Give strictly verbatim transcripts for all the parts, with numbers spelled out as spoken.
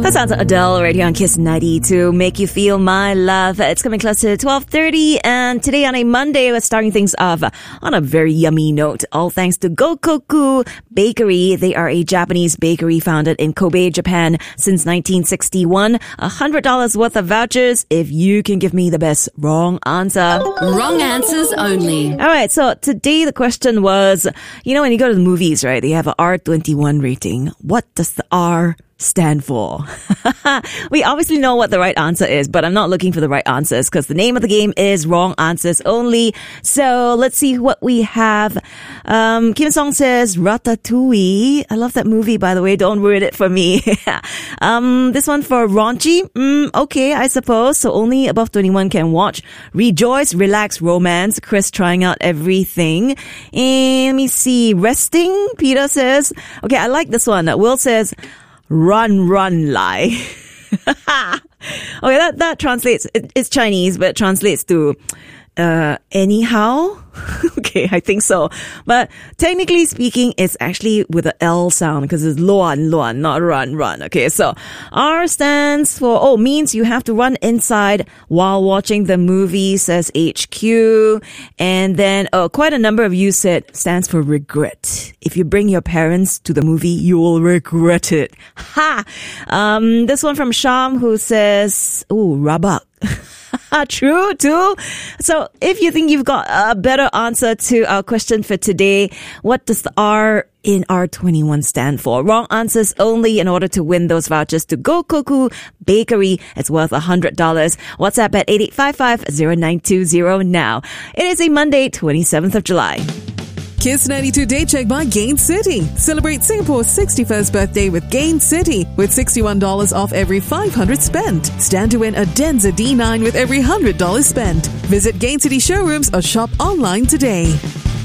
That sounds like Adele right here on Kiss ninety-two. Make you feel my love. It's coming close to twelve thirty, and today on a Monday, we're starting things off on a very yummy note. All thanks to Gokoku Bakery. They are a Japanese bakery founded in Kobe, Japan since nineteen sixty-one. one hundred dollars worth of vouchers if you can give me the best wrong answer. Wrong answers only. All right, so today the question was, you know, when you go to the movies, right, they have an R twenty-one rating. What does the R stand for? We obviously know what the right answer is, but I'm not looking for the right answers because the name of the game is Wrong Answers Only. So let's see what we have. Um, Kim Song says Ratatouille. I love that movie, by the way. Don't ruin it for me. um, this one for raunchy. Mm, okay, I suppose. So only above twenty-one can watch. Rejoice, relax, romance. Chris trying out everything. And let me see. Resting, Peter says. Okay, I like this one. Will says Run, run, lie. Okay, that, that translates, it, it's Chinese, but it translates to, uh, anyhow. Okay, I think so. But technically speaking, it's actually with a L sound because it's luan, luan, not run, run. Okay, so R stands for, oh, means you have to run inside while watching the movie, says H Q. And then, oh, quite a number of you said stands for regret. If you bring your parents to the movie, you will regret it. Ha! Um, this one from Sham who says, ooh, rabak. True, too. So if you think you've got a better answer to our question for today, what does the R in R twenty-one stand for? Wrong answers only in order to win those vouchers to Gokoku Bakery. It's worth one hundred dollars. WhatsApp at eight eight five five zero nine two zero now. It is a Monday, twenty-seventh of July. Kiss ninety-two Day Check by Gain City. Celebrate Singapore's sixty-first birthday with Gain City with sixty-one dollars off every five hundred spent. Stand to win a Denza D nine with every one hundred dollars spent. Visit Gain City showrooms or shop online today.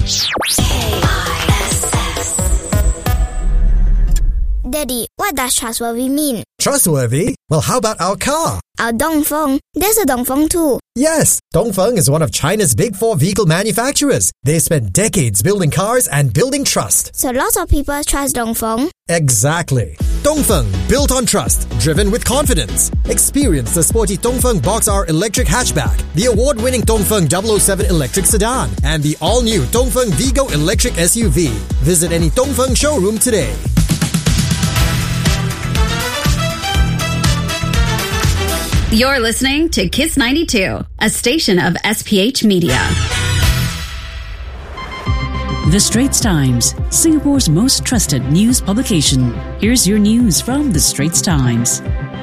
Daddy, what does trustworthy mean? Trustworthy? Well, how about our car? Our Dongfeng. There's a Dongfeng too. Yes, Dongfeng is one of China's big four vehicle manufacturers. They spent decades building cars and building trust. So lots of people trust Dongfeng? Exactly. Dongfeng, built on trust, driven with confidence. Experience the sporty Dongfeng Box R electric hatchback, the award-winning Dongfeng double oh seven electric sedan, and the all-new Dongfeng Vigo electric S U V. Visit any Dongfeng showroom today. You're listening to Kiss ninety-two, a station of S P H Media. The Straits Times, Singapore's most trusted news publication. Here's your news from The Straits Times.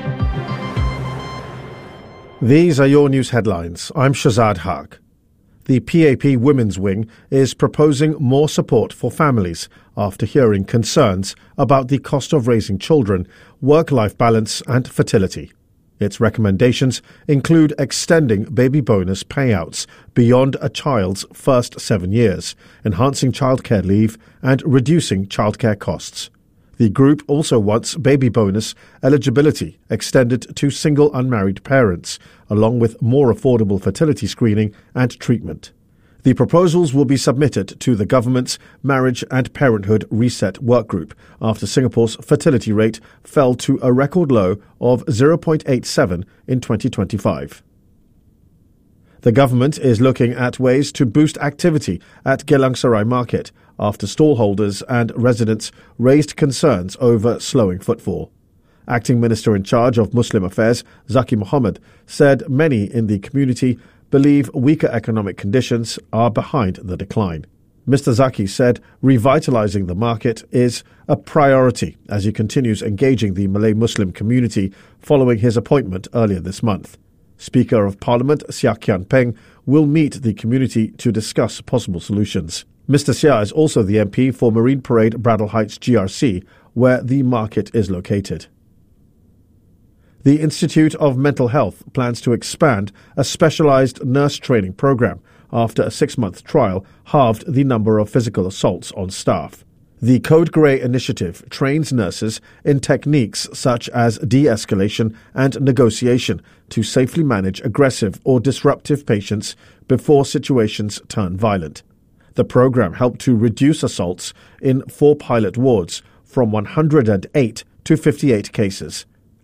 These are your news headlines. I'm Shazad Haq. The P A P Women's Wing is proposing more support for families after hearing concerns about the cost of raising children, work-life balance and fertility. Its recommendations include extending baby bonus payouts beyond a child's first seven years, enhancing childcare leave and reducing childcare costs. The group also wants baby bonus eligibility extended to single unmarried parents, along with more affordable fertility screening and treatment. The proposals will be submitted to the government's Marriage and Parenthood Reset Workgroup after Singapore's fertility rate fell to a record low of zero point eight seven in twenty twenty-five. The government is looking at ways to boost activity at Geylang Serai Market after stallholders and residents raised concerns over slowing footfall. Acting Minister in charge of Muslim Affairs, Zaki Mohammed, said many in the community believe weaker economic conditions are behind the decline. Mister Zaki said revitalizing the market is a priority as he continues engaging the Malay Muslim community following his appointment earlier this month. Speaker of Parliament Seah Kian Peng will meet the community to discuss possible solutions. Mister Seah is also the M P for Marine Parade Braddell Heights G R C, where the market is located. The Institute of Mental Health plans to expand a specialized nurse training program after a six-month trial halved the number of physical assaults on staff. The Code Grey initiative trains nurses in techniques such as de-escalation and negotiation to safely manage aggressive or disruptive patients before situations turn violent. The program helped to reduce assaults in four pilot wards from one hundred eight to fifty-eight cases.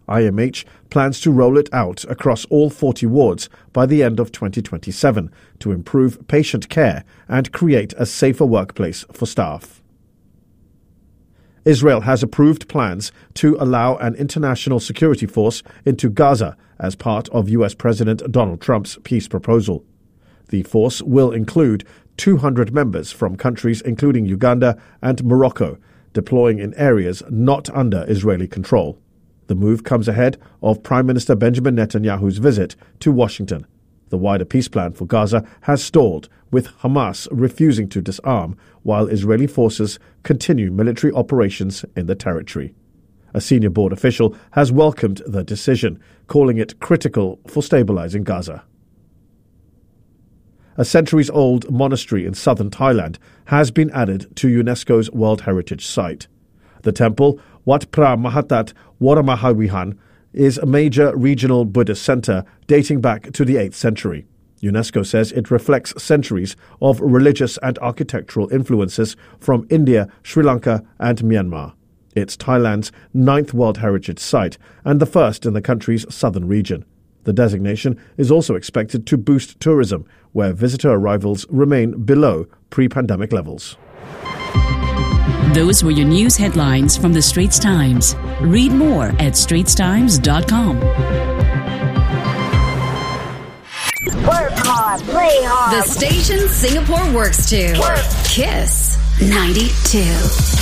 I M H plans to roll it out across all forty wards by the end of twenty twenty-seven to improve patient care and create a safer workplace for staff. Israel has approved plans to allow an international security force into Gaza as part of U S President Donald Trump's peace proposal. The force will include two hundred members from countries including Uganda and Morocco, deploying in areas not under Israeli control. The move comes ahead of Prime Minister Benjamin Netanyahu's visit to Washington. The wider peace plan for Gaza has stalled, with Hamas refusing to disarm while Israeli forces continue military operations in the territory. A senior board official has welcomed the decision, calling it critical for stabilizing Gaza. A centuries-old monastery in southern Thailand has been added to UNESCO's World Heritage Site. The temple, Wat Phra Mahatat Waramahawihan, is a major regional Buddhist center dating back to the eighth century. UNESCO says it reflects centuries of religious and architectural influences from India, Sri Lanka and Myanmar. It's Thailand's ninth World Heritage Site and the first in the country's southern region. The designation is also expected to boost tourism, where visitor arrivals remain below pre-pandemic levels. Those were your news headlines from the Straits Times. Read more at straits times dot com. Work hard, play hard. The station Singapore works to. Work. Kiss ninety-two.